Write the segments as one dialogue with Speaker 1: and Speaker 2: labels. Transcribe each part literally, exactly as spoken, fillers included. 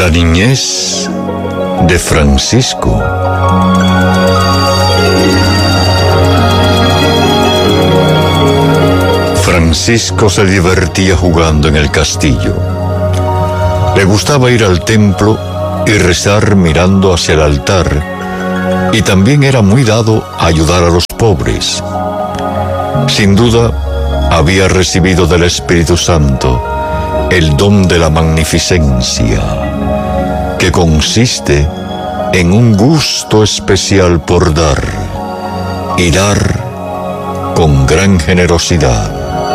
Speaker 1: La niñez de Francisco. Francisco se divertía jugando en el castillo. Le gustaba ir al templo y rezar mirando hacia el altar, y también era muy dado a ayudar a los pobres. Sin duda, había recibido del Espíritu Santo el don de la magnificencia, que consiste en un gusto especial por dar, y dar con gran generosidad.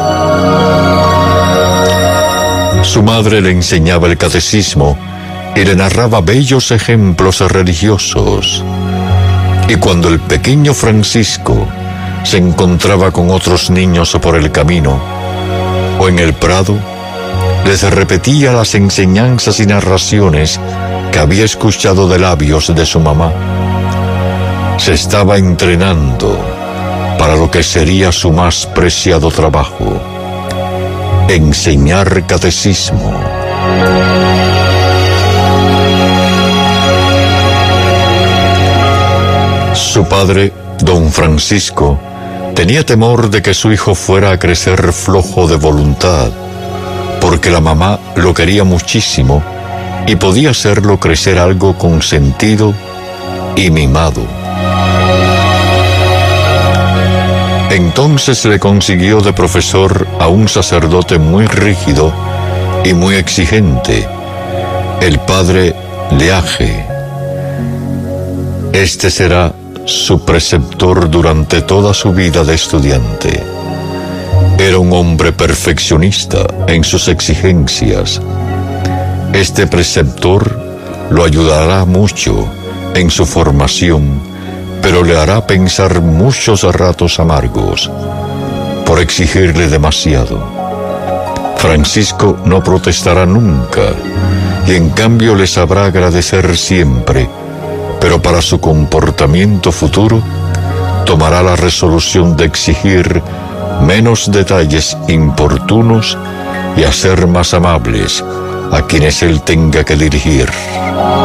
Speaker 1: Su madre le enseñaba el catecismo y le narraba bellos ejemplos religiosos. Y cuando el pequeño Francisco se encontraba con otros niños por el camino o en el prado, les repetía las enseñanzas y narraciones que había escuchado de labios de su mamá. Se estaba entrenando para lo que sería su más preciado trabajo: enseñar catecismo. Su padre, don Francisco, tenía temor de que su hijo fuera a crecer flojo de voluntad, porque la mamá lo quería muchísimo y podía hacerlo crecer algo consentido y mimado. Entonces le consiguió de profesor a un sacerdote muy rígido y muy exigente, el padre Leaje. Este será su preceptor durante toda su vida de estudiante. Era un hombre perfeccionista en sus exigencias. Este preceptor lo ayudará mucho en su formación, pero le hará pensar muchos ratos amargos por exigirle demasiado. Francisco no protestará nunca y en cambio le sabrá agradecer siempre, pero para su comportamiento futuro tomará la resolución de exigir menos detalles importunos y a ser más amables a quienes él tenga que dirigir.